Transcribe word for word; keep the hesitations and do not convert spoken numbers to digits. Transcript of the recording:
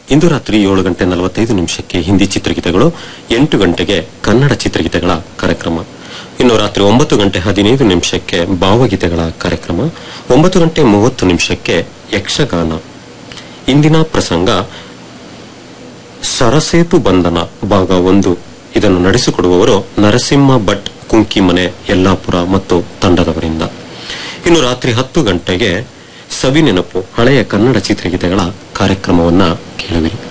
ಇಂದು ರಾತ್ರಿ ಏಳು ಗಂಟೆ ನಲವತ್ತೈದು ನಿಮಿಷಕ್ಕೆ ಹಿಂದಿ ಚಿತ್ರಗೀತೆಗಳು, ಎಂಟು ಗಂಟೆಗೆ ಕನ್ನಡ ಚಿತ್ರಗೀತೆಗಳ ಕಾರ್ಯಕ್ರಮ. ಇನ್ನು ರಾತ್ರಿ ಒಂಬತ್ತು ಗಂಟೆ ಹದಿನೈದು ನಿಮಿಷಕ್ಕೆ ಭಾವಗೀತೆಗಳ ಕಾರ್ಯಕ್ರಮ, ಒಂಬತ್ತು ಗಂಟೆ ಮೂವತ್ತು ನಿಮಿಷಕ್ಕೆ ಯಕ್ಷಗಾನ. ಇಂದಿನ ಪ್ರಸಂಗ ಸರಸೇತು ಬಂಧನ ಭಾಗ ಒಂದು. ಇದನ್ನು ನಡೆಸಿಕೊಡುವವರು ನರಸಿಂಹ ಭಟ್ ಕುಂಕಿಮನೆ ಯಲ್ಲಾಪುರ ಮತ್ತು ತಂಡದವರಿಂದ. ಇನ್ನು ರಾತ್ರಿ ಹತ್ತು ಗಂಟೆಗೆ ಸವಿ ನೆನಪು ಹಳೆಯ ಕನ್ನಡ ಚಿತ್ರಗೀತೆಗಳ ಕಾರ್ಯಕ್ರಮವನ್ನ ಕೇಳುವಿರಿ.